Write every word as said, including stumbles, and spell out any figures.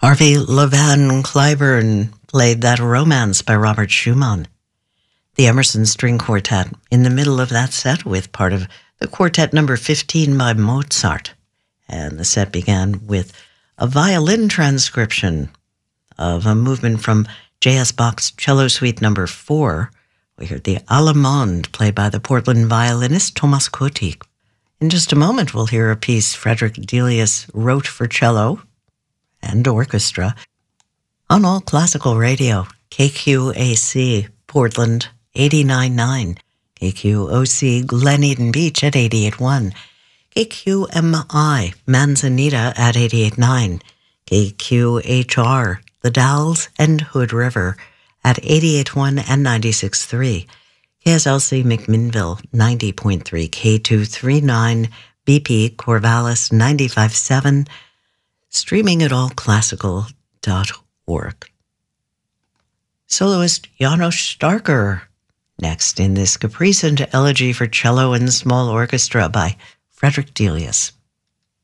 Harvey Levan Clyburn played that Romance by Robert Schumann. The Emerson String Quartet in the middle of that set with part of the quartet number fifteen by Mozart. And the set began with a violin transcription of a movement from J S Bach's Cello Suite number four. We heard the Allemande played by the Portland violinist Thomas Kotik. In just a moment, we'll hear a piece Frederick Delius wrote for cello and orchestra on All Classical Radio, K Q A C, Portland, eighty-nine point nine, K Q O C, Glen Eden Beach at eighty-eight point one, K Q M I, Manzanita at eighty-eight point nine, K Q H R, The Dalles and Hood River at eighty-eight point one and ninety-six point three, K S L C McMinnville ninety point three, K two thirty-nine, B P Corvallis ninety-five point seven, streaming at all classical dot org. Soloist Janos Starker, next in this Caprice and Elegy for Cello and Small Orchestra by Frederick Delius.